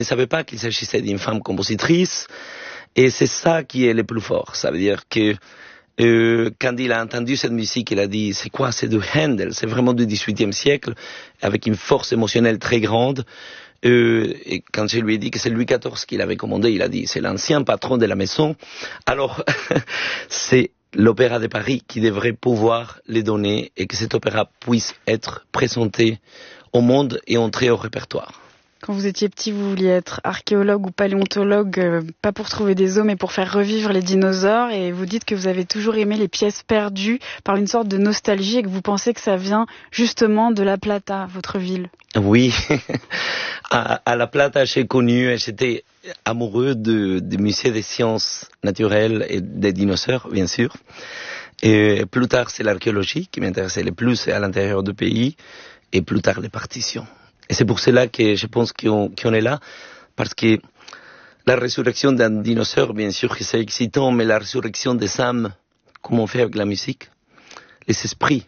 ne savait pas qu'il s'agissait d'une femme compositrice, et c'est ça qui est le plus fort. Ça veut dire que quand il a entendu cette musique, il a dit c'est quoi, c'est du Handel, c'est vraiment du XVIIIe siècle, avec une force émotionnelle très grande. Et quand je lui ai dit que c'est Louis XIV qui l'avait commandé, il a dit c'est l'ancien patron de la maison. Alors c'est l'Opéra de Paris qui devrait pouvoir les donner et que cet opéra puisse être présenté au monde et entrer au répertoire. Quand vous étiez petit, vous vouliez être archéologue ou paléontologue, pas pour trouver des os, mais pour faire revivre les dinosaures. Et vous dites que vous avez toujours aimé les pièces perdues par une sorte de nostalgie et que vous pensez que ça vient justement de La Plata, votre ville. Oui, à La Plata, j'ai connu, j'étais amoureux du musée des sciences naturelles et des dinosaures, bien sûr. Et plus tard, c'est l'archéologie qui m'intéressait le plus à l'intérieur du pays, et plus tard, les partitions. Et c'est pour cela que je pense qu'on est là, parce que la résurrection d'un dinosaure, bien sûr que c'est excitant, mais la résurrection des âmes, comme on fait avec la musique, les esprits,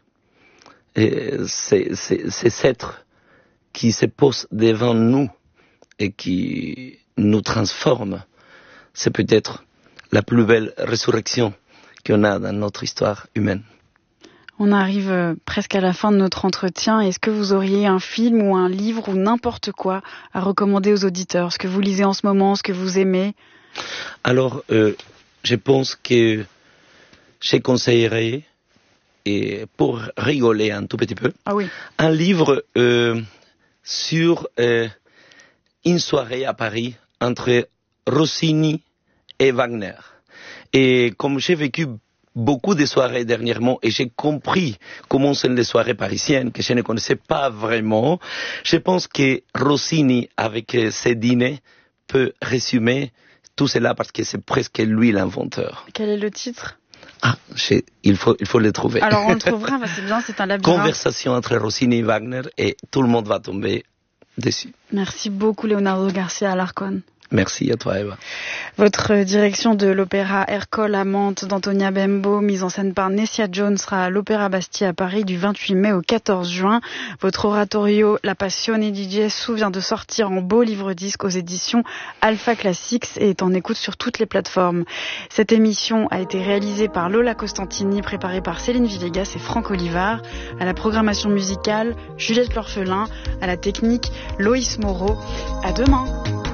ces êtres qui se posent devant nous et qui nous transforment, c'est peut-être la plus belle résurrection qu'on a dans notre histoire humaine. On arrive presque à la fin de notre entretien. Est-ce que vous auriez un film ou un livre ou n'importe quoi à recommander aux auditeurs? Ce que vous lisez en ce moment, ce que vous aimez? Alors, je pense que je conseillerais, et pour rigoler un tout petit peu, un livre sur une soirée à Paris entre Rossini et Wagner. Et comme j'ai vécu beaucoup de soirées dernièrement et j'ai compris comment sont les soirées parisiennes que je ne connaissais pas vraiment, je pense que Rossini, avec ses dîners, peut résumer tout cela parce que c'est presque lui l'inventeur. Quel est le titre? Il faut le trouver. Alors on le trouvera, c'est bien, c'est un labyrinthe. Conversation entre Rossini et Wagner et tout le monde va tomber dessus. Merci beaucoup Leonardo Garcia Alarcón. Merci à toi Eva. Votre direction de l'opéra Ercole à Mantes d'Antonia Bembo, mise en scène par Nessia Jones, sera à l'Opéra Bastille à Paris du 28 mai au 14 juin. Votre oratorio La Passione di Gesù vient de sortir en beau livre-disque aux éditions Alpha Classics et est en écoute sur toutes les plateformes. Cette émission a été réalisée par Lola Costantini, préparée par Céline Villegas et Franck Olivard. À la programmation musicale, Juliette L'Orphelin. À la technique, Loïs Moreau. À demain.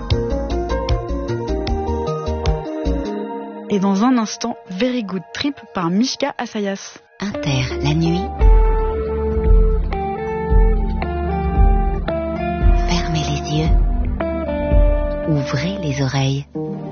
Et dans un instant, Very Good Trip par Mishka Assayas. Inter, la nuit. Fermez les yeux. Ouvrez les oreilles.